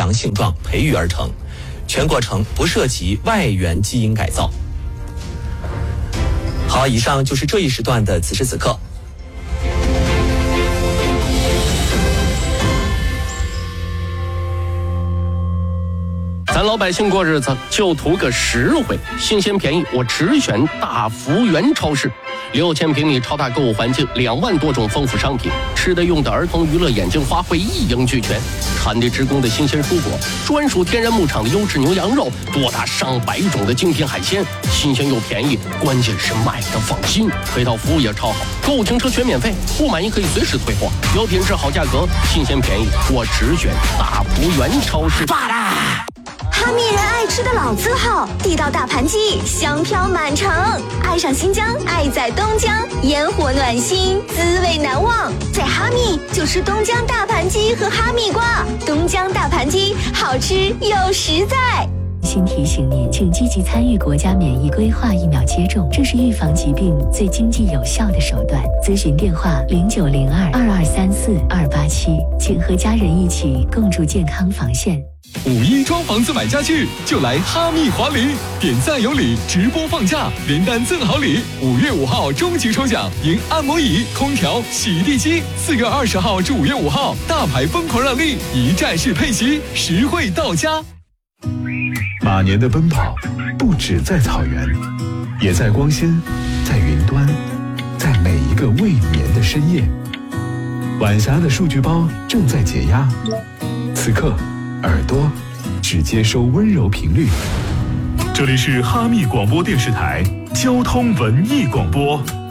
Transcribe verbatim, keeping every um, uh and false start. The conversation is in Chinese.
良性状培育而成，全过程不涉及外源基因改造。好，以上就是这一时段的此时此刻。 咱老百姓过日子就图个实惠，新鲜便宜，我只选大福源超市。六千平米超大购物环境，两万多种丰富商品，吃的用的儿童娱乐眼镜花卉一应俱全，产地直供的新鲜蔬果，专属天然牧场的优质牛羊肉，多达上百种的精品海鲜，新鲜又便宜，关键是买的放心，配套服务也超好，购物停车全免费，不满意可以随时退货，有品质好价格，新鲜便宜，我只选大福源超市。 罢啦！哈密人爱吃的老字号，地道大盘鸡，香飘满城。爱上新疆，爱在东江，烟火暖心，滋味难忘。在哈密就吃东江大盘鸡和哈密瓜，东江大盘鸡好吃又实在。 新提醒您，请积极参与国家免疫规划疫苗接种，这是预防疾病最经济有效的手段。咨询电话零九零二二二三四二八七，请和家人一起共筑健康防线。 五一装房子买家具就来哈密华礼，点赞有礼，直播放价，连单赠好礼。五月五号终极抽奖，赢按摩椅、空调、洗地机。四月二十号至五月五号，大牌疯狂让利，一站式配席，实惠到家。 马年的奔跑不止在草原，也在光纤，在云端，在每一个未眠的深夜。晚霞的数据包正在解压，此刻耳朵只接收温柔频率。 这里是哈密广播电视台交通文艺广播。